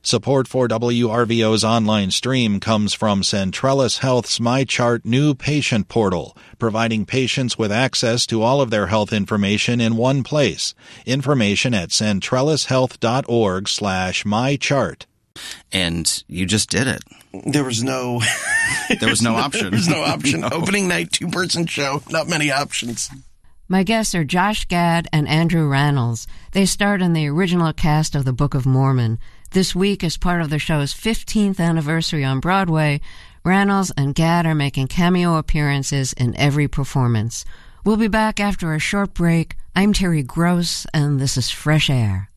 Support for WRVO's online stream comes from Centrellis Health's MyChart new patient portal, providing patients with access to all of their health information in one place. Information at centrellishealth.org/mychart. And you just did it. There was no option. There was no option. No. Opening night, 2-person show, not many options. My guests are Josh Gad and Andrew Rannells. They starred in the original cast of the Book of Mormon. This week, as part of the show's 15th anniversary on Broadway, Rannells and Gad are making cameo appearances in every performance. We'll be back after a short break. I'm Terry Gross, and this is Fresh Air.